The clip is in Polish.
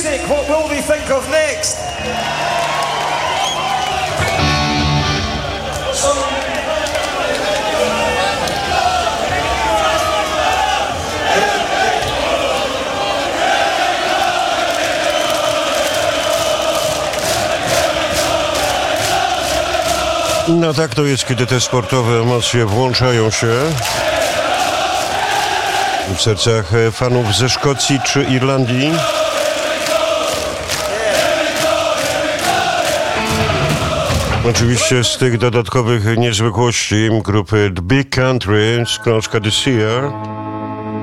music, what will we think of next? No tak to jest, kiedy te sportowe emocje włączają się w sercach fanów ze Szkocji czy Irlandii. Oczywiście z tych dodatkowych niezwykłości grupy The Big Country z krążka The Seer.